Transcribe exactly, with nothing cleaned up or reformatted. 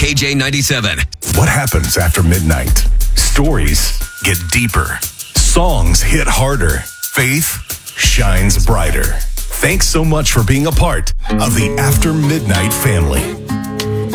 K J ninety-seven. What happens after midnight? Stories get deeper. Songs hit harder. Faith shines brighter. Thanks so much for being a part of the After Midnight family.